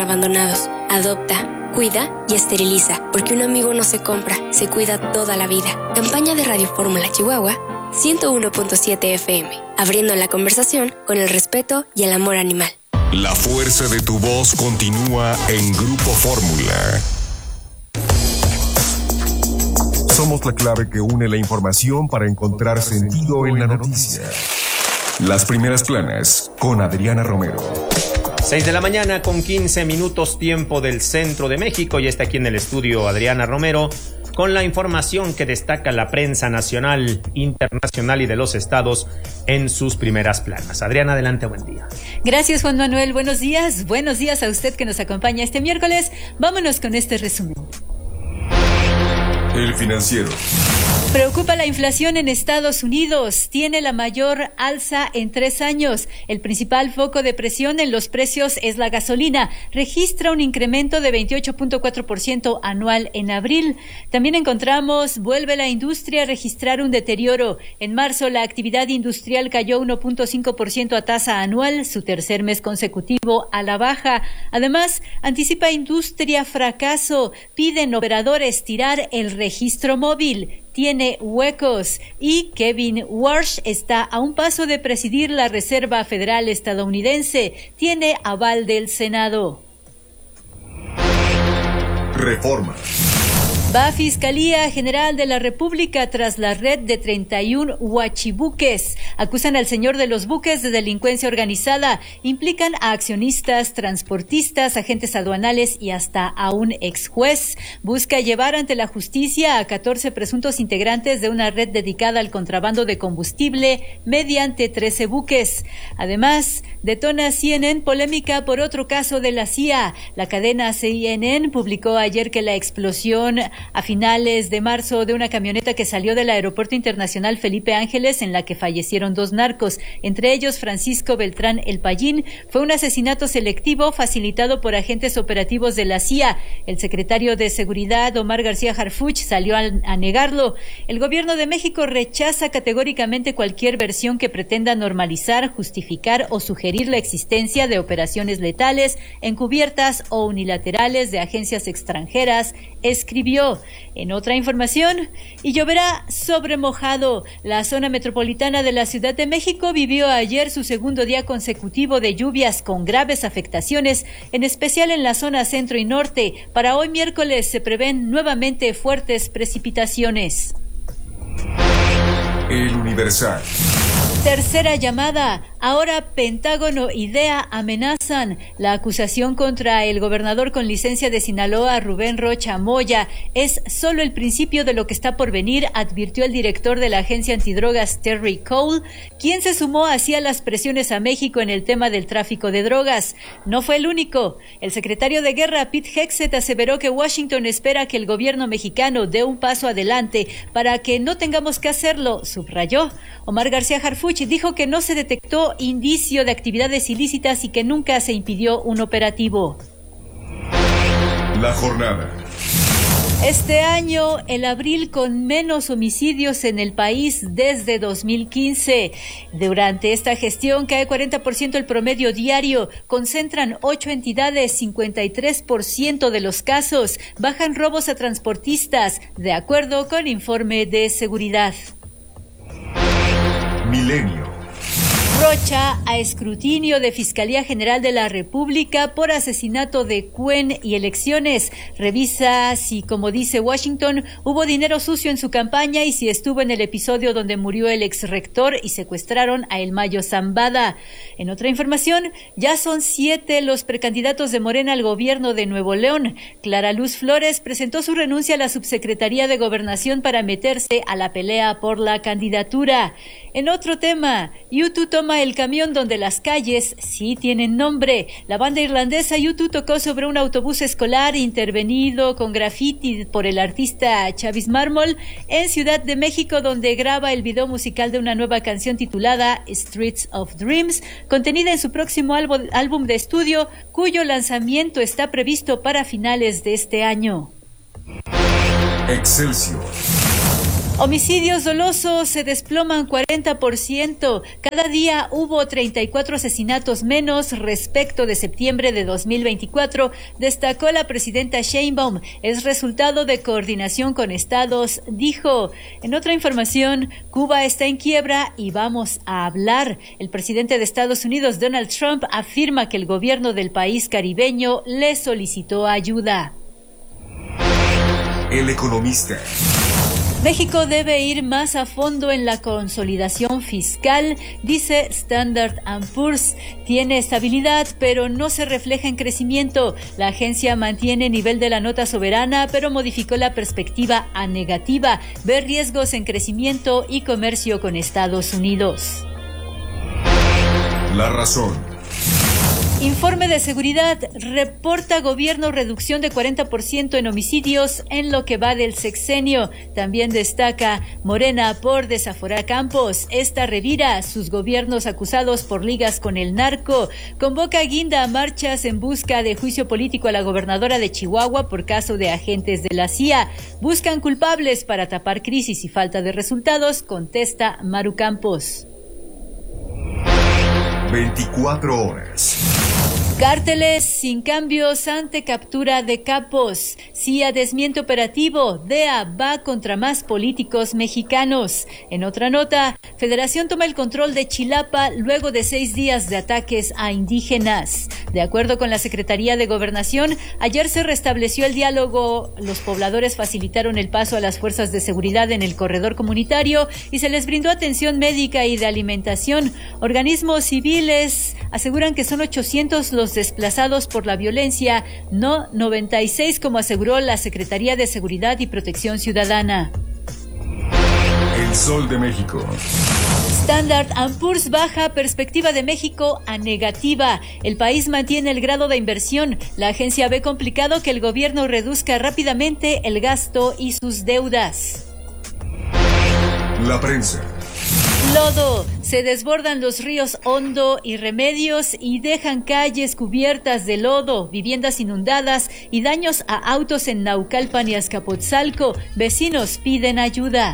abandonados. Adopta, cuida y esteriliza, porque un amigo no se compra, se cuida toda la vida. Campaña de Radio Fórmula Chihuahua 101.7 FM, abriendo la conversación con el respeto y el amor animal. La fuerza de tu voz continúa en Grupo Fórmula. Somos la clave que une la información para encontrar sentido en la noticia. Las primeras planas con Adriana Romero. 6 de la mañana con 15 minutos tiempo del centro de México, y está aquí en el estudio Adriana Romero con la información que destaca la prensa nacional, internacional y de los estados en sus primeras planas. Adriana, adelante, buen día. Gracias, Juan Manuel, buenos días a usted que nos acompaña este miércoles. Vámonos con este resumen. El Financiero. Preocupa la inflación en Estados Unidos. Tiene la mayor alza en 3 años. El principal foco de presión en los precios es la gasolina. Registra un incremento de 28.4% anual en abril. También encontramos, vuelve la industria a registrar un deterioro. En marzo, la actividad industrial cayó 1.5% a tasa anual, su tercer mes consecutivo a la baja. Además, anticipa industria fracaso. Piden operadores tirar el registro móvil. Tiene huecos, y Kevin Warsh está a un paso de presidir la Reserva Federal estadounidense. Tiene aval del Senado. Reforma. Va Fiscalía General de la República tras la red de 31 huachibuques. Acusan al señor de los buques de delincuencia organizada. Implican a accionistas, transportistas, agentes aduanales y hasta a un ex juez. Busca llevar ante la justicia a 14 presuntos integrantes de una red dedicada al contrabando de combustible mediante 13 buques. Además, detona CNN polémica por otro caso de la CIA. La cadena CNN publicó ayer que la explosión a finales de marzo de una camioneta que salió del Aeropuerto Internacional Felipe Ángeles, en la que fallecieron 2 narcos, entre ellos Francisco Beltrán El Payín, fue un asesinato selectivo facilitado por agentes operativos de la CIA. El secretario de Seguridad, Omar García Harfuch, salió a negarlo. El gobierno de México rechaza categóricamente cualquier versión que pretenda normalizar, justificar o sugerir la existencia de operaciones letales, encubiertas o unilaterales de agencias extranjeras, escribió. En otra información, y lloverá sobre mojado. La zona metropolitana de la Ciudad de México vivió ayer su segundo día consecutivo de lluvias con graves afectaciones, en especial en la zona centro y norte. Para hoy miércoles se prevén nuevamente fuertes precipitaciones. El Universal. Tercera llamada. Ahora Pentágono y DEA amenazan. La acusación contra el gobernador con licencia de Sinaloa, Rubén Rocha Moya, es solo el principio de lo que está por venir, advirtió el director de la agencia antidrogas, Terry Cole, quien se sumó hacia las presiones a México en el tema del tráfico de drogas. No fue el único. El secretario de Guerra, Pete Hegseth, aseveró que Washington espera que el gobierno mexicano dé un paso adelante para que no tengamos que hacerlo, subrayó. Omar García Harfuch dijo que no se detectó indicio de actividades ilícitas y que nunca se impidió un operativo. La jornada. Este año, el abril con menos homicidios en el país desde 2015. Durante esta gestión cae 40% el promedio diario. Concentran 8 entidades, 53% de los casos. Bajan robos a transportistas, de acuerdo con informe de seguridad. Milenio. Rocha a escrutinio de Fiscalía General de la República por asesinato de Cuen y elecciones. Revisa si, como dice Washington, hubo dinero sucio en su campaña y si estuvo en el episodio donde murió el exrector y secuestraron a Elmayo Zambada. En otra información, ya son 7 los precandidatos de Morena al gobierno de Nuevo León. Clara Luz Flores presentó su renuncia a la subsecretaría de Gobernación para meterse a la pelea por la candidatura. En otro tema, U2 toma el camión donde las calles sí tienen nombre. La banda irlandesa U2 tocó sobre un autobús escolar intervenido con graffiti por el artista Chavis Marmol en Ciudad de México, donde graba el video musical de una nueva canción titulada Streets of Dreams, contenida en su próximo álbum de estudio, cuyo lanzamiento está previsto para finales de este año. Excelsior. Homicidios dolosos se desploman 40%. Cada día hubo 34 asesinatos menos respecto de septiembre de 2024, destacó la presidenta Sheinbaum. Es resultado de coordinación con estados, dijo. En otra información, Cuba está en quiebra y vamos a hablar. El presidente de Estados Unidos, Donald Trump, afirma que el gobierno del país caribeño le solicitó ayuda. El Economista. México debe ir más a fondo en la consolidación fiscal, dice Standard & Poor's. Tiene estabilidad, pero no se refleja en crecimiento. La agencia mantiene nivel de la nota soberana, pero modificó la perspectiva a negativa. Ve riesgos en crecimiento y comercio con Estados Unidos. La Razón. Informe de seguridad, reporta gobierno reducción de 40% en homicidios en lo que va del sexenio. También destaca Morena por desaforar Campos. Esta revira sus gobiernos acusados por ligas con el narco. Convoca guinda a marchas en busca de juicio político a la gobernadora de Chihuahua por caso de agentes de la CIA. Buscan culpables para tapar crisis y falta de resultados, contesta Maru Campos. 24 horas. Cárteles sin cambios ante captura de capos. CIA desmiente operativo. DEA va contra más políticos mexicanos. En otra nota, Federación toma el control de Chilapa luego de 6 días de ataques a indígenas. De acuerdo con la Secretaría de Gobernación, ayer se restableció el diálogo. Los pobladores facilitaron el paso a las fuerzas de seguridad en el corredor comunitario y se les brindó atención médica y de alimentación. Organismos civiles aseguran que son 800 los desplazados por la violencia, no 96 como aseguró la Secretaría de Seguridad y Protección Ciudadana. El Sol de México. Standard & Poor's baja perspectiva de México a negativa. El país mantiene el grado de inversión. La agencia ve complicado que el gobierno reduzca rápidamente el gasto y sus deudas. La Prensa. Lodo. Se desbordan los ríos Hondo y Remedios y dejan calles cubiertas de lodo, viviendas inundadas y daños a autos en Naucalpan y Azcapotzalco. Vecinos piden ayuda.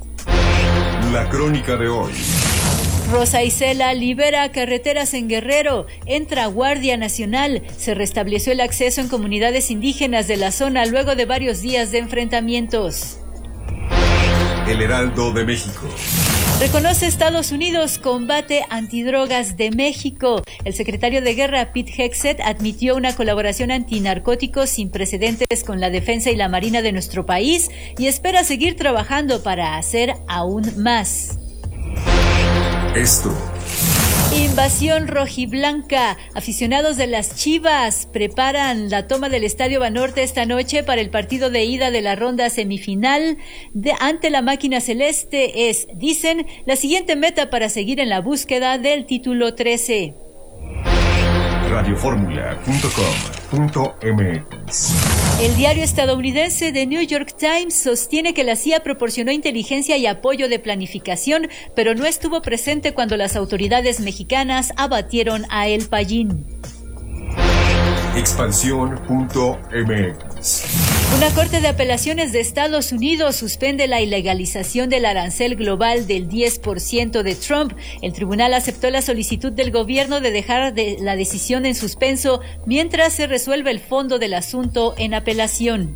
La Crónica de hoy. Rosa Isela libera carreteras en Guerrero. Entra Guardia Nacional. Se restableció el acceso en comunidades indígenas de la zona luego de varios días de enfrentamientos. El Heraldo de México. Reconoce Estados Unidos combate antidrogas de México. El secretario de Guerra, Pete Hegseth, admitió una colaboración antinarcóticos sin precedentes con la defensa y la marina de nuestro país y espera seguir trabajando para hacer aún más. Esto. Invasión rojiblanca. Aficionados de las Chivas preparan la toma del Estadio Banorte esta noche para el partido de ida de la ronda semifinal ante la máquina celeste. Es, dicen, la siguiente meta para seguir en la búsqueda del título 13. Radioformula.com.mx. El diario estadounidense The New York Times sostiene que la CIA proporcionó inteligencia y apoyo de planificación, pero no estuvo presente cuando las autoridades mexicanas abatieron a El Payín. Expansión.mx. Una corte de apelaciones de Estados Unidos suspende la ilegalización del arancel global del 10% de Trump. El tribunal aceptó la solicitud del gobierno de dejar la decisión en suspenso mientras se resuelve el fondo del asunto en apelación.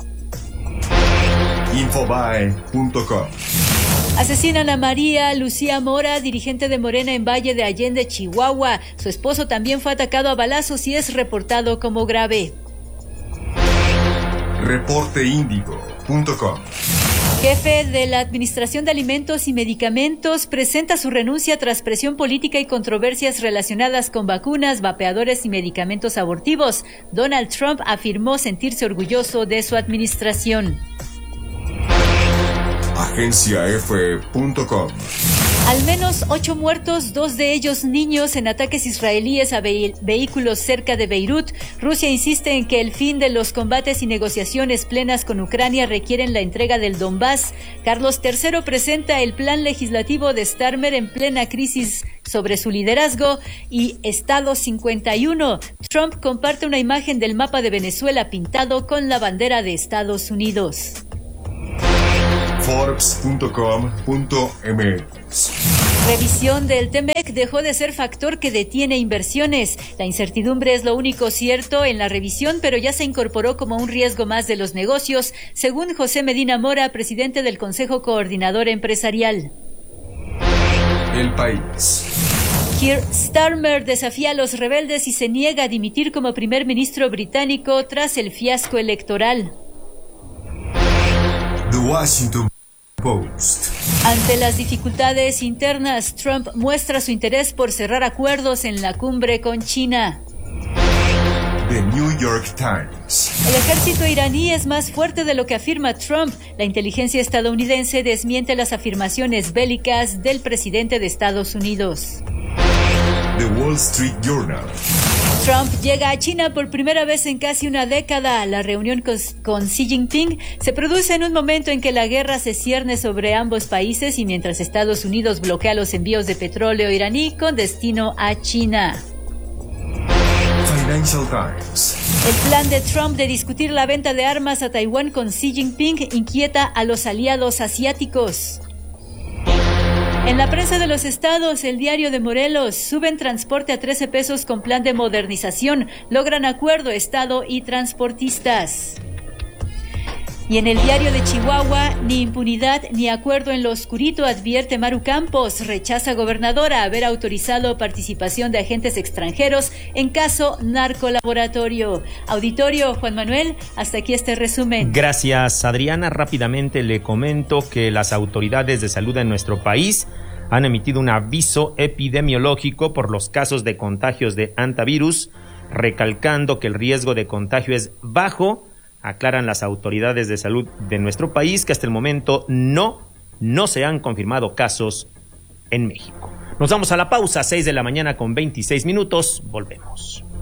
Infobae.com. Asesinan a María Lucía Mora, dirigente de Morena en Valle de Allende, Chihuahua. Su esposo también fue atacado a balazos y es reportado como grave. Reporteindigo.com. Jefe de la Administración de Alimentos y Medicamentos presenta su renuncia tras presión política y controversias relacionadas con vacunas, vapeadores y medicamentos abortivos. Donald Trump afirmó sentirse orgulloso de su administración. Agenciaf.com. Al menos 8 muertos, 2 de ellos niños, en ataques israelíes a vehículos cerca de Beirut. Rusia insiste en que el fin de los combates y negociaciones plenas con Ucrania requieren la entrega del Donbass. Carlos III presenta el plan legislativo de Starmer en plena crisis sobre su liderazgo. Y Estado 51. Trump comparte una imagen del mapa de Venezuela pintado con la bandera de Estados Unidos. Forbes.com.mx. Revisión del TEMEC dejó de ser factor que detiene inversiones. La incertidumbre es lo único cierto en la revisión, pero ya se incorporó como un riesgo más de los negocios, según José Medina Mora, presidente del Consejo Coordinador Empresarial. El País. Keir Starmer desafía a los rebeldes y se niega a dimitir como primer ministro británico tras el fiasco electoral. The Washington Post. Ante las dificultades internas, Trump muestra su interés por cerrar acuerdos en la cumbre con China. The New York Times. El ejército iraní es más fuerte de lo que afirma Trump. La inteligencia estadounidense desmiente las afirmaciones bélicas del presidente de Estados Unidos. The Wall Street Journal. Trump llega a China por primera vez en casi una década. La reunión con Xi Jinping se produce en un momento en que la guerra se cierne sobre ambos países y mientras Estados Unidos bloquea los envíos de petróleo iraní con destino a China. Financial Times. El plan de Trump de discutir la venta de armas a Taiwán con Xi Jinping inquieta a los aliados asiáticos. En la prensa de los estados, el Diario de Morelos, suben transporte a 13 pesos con plan de modernización, logran acuerdo estado y transportistas. Y en el Diario de Chihuahua, ni impunidad ni acuerdo en lo oscurito, advierte Maru Campos, rechaza gobernadora haber autorizado participación de agentes extranjeros en caso narcolaboratorio. Auditorio, Juan Manuel, hasta aquí este resumen. Gracias, Adriana. Rápidamente le comento que las autoridades de salud en nuestro país han emitido un aviso epidemiológico por los casos de contagios de hantavirus, recalcando que el riesgo de contagio es bajo. Aclaran las autoridades de salud de nuestro país que hasta el momento no se han confirmado casos en México. Nos vamos a la pausa, 6 de la mañana con 26 minutos. Volvemos.